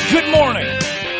Good morning.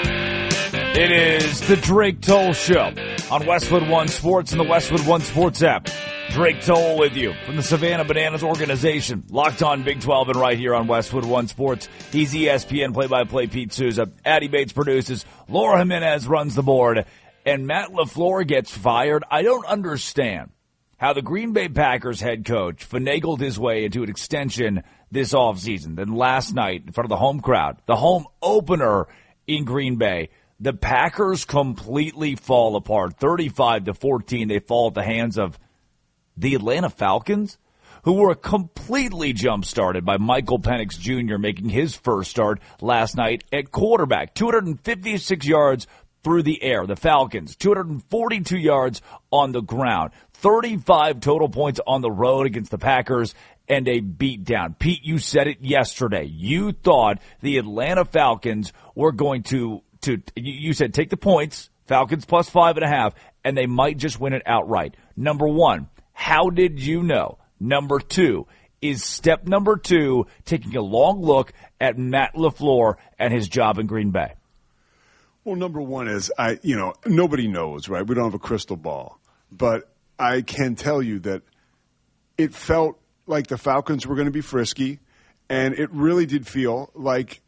It is the Drake Toll Show on Westwood One Sports and the Westwood One Sports app. Drake Toll with you from the Savannah Bananas organization. Locked on Big 12 and right here on Westwood One Sports. He's ESPN play-by-play Pete Souza. Addie Bates produces. Laura Jimenez runs the board. And Matt LaFleur gets fired. I don't understand how the Green Bay Packers head coach finagled his way into an extension this offseason. Then last night, in front of the home crowd, the home opener in Green Bay, the Packers completely fall apart. 35-14, they fall at the hands of the Atlanta Falcons, who were completely jump-started by Michael Penix Jr. making his first start last night at quarterback. 256 yards through the air. The Falcons, 242 yards on the ground. 35 total points on the road against the Packers and a beatdown. Pete, you said it yesterday. You thought the Atlanta Falcons were going to you said take the points, Falcons plus 5.5, and they might just win it outright. Number one, how did you know? Number two, is step number two taking a long look at Matt LaFleur and his job in Green Bay? Well, number one is, nobody knows, right? We don't have a crystal ball. But I can tell you that it felt like the Falcons were going to be frisky, and it really did feel like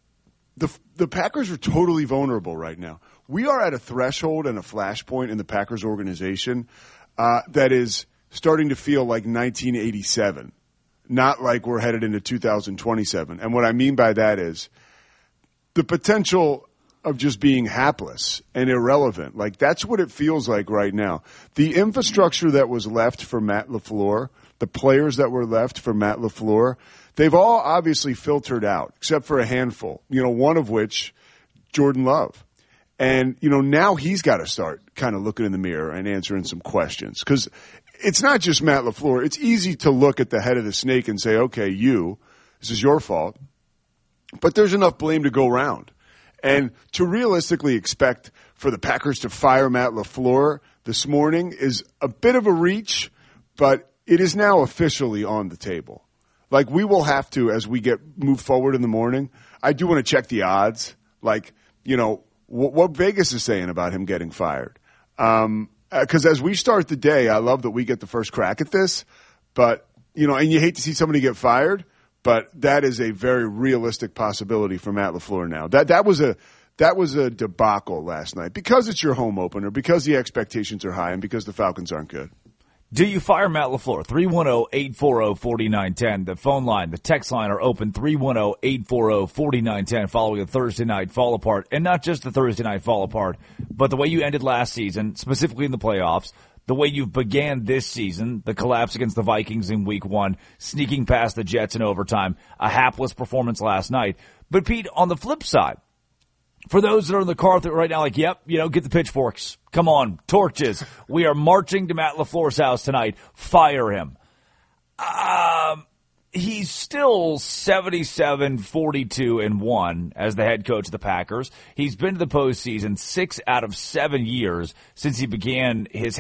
the Packers are totally vulnerable right now. We are at a threshold and a flashpoint in the Packers organization that is starting to feel like 1987, not like we're headed into 2027. And what I mean by that is the potential of just being hapless and irrelevant. Like, that's what it feels like right now. The infrastructure that was left for Matt LaFleur, the players that were left for Matt LaFleur, they've all obviously filtered out, except for a handful, one of which, Jordan Love. And, now he's got to start kind of looking in the mirror and answering some questions. Because it's not just Matt LaFleur. It's easy to look at the head of the snake and say, okay, this is your fault. But there's enough blame to go around. And to realistically expect for the Packers to fire Matt LaFleur this morning is a bit of a reach, but it is now officially on the table. Like, we will have to, as we move forward in the morning, I do want to check the odds. Like, what Vegas is saying about him getting fired. Because as we start the day, I love that we get the first crack at this. But, and you hate to see somebody get fired, but that is a very realistic possibility for Matt LaFleur now. That was a debacle last night because it's your home opener, because the expectations are high, and because the Falcons aren't good. Do you fire Matt LaFleur? 310-840-4910. The phone line, the text line are open, 310-840-4910, following a Thursday night fall apart. And not just the Thursday night fall apart, but the way you ended last season, specifically in the playoffs, the way you began this season, the collapse against the Vikings in week one, sneaking past the Jets in overtime, a hapless performance last night. But Pete, on the flip side, for those that are in the car right now, like, yep, get the pitchforks. Come on, torches. We are marching to Matt LaFleur's house tonight. Fire him. He's still 77-42-1 as the head coach of the Packers. He's been to the postseason 6 out of 7 years since he began his